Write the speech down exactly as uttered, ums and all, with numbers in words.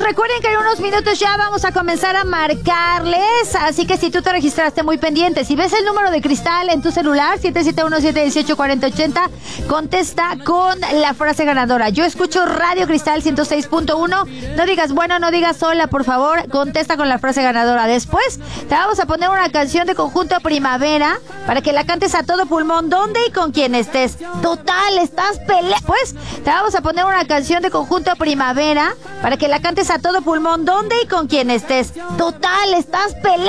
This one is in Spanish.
recuerden que en unos minutos ya vamos a comenzar a marcarles, así que si tú te registraste, muy pendiente. Si ves el número de cristal en tu celular, siete siete uno, siete uno ocho, cuatro cero ocho cero, contesta con la frase ganadora. Yo escucho Radio Cristal ciento seis punto uno. No digas bueno, no digas hola, por favor, contesta con la frase ganadora. Después te vamos a poner una canción de Conjunto Primavera para que la cantes a todo pulmón, donde y con quien estés. Total, estás peleando. Pues te vamos a poner una canción de Conjunto Primavera para que la cantes a todo pulmón, donde y con quien estés. Total, estás peleando.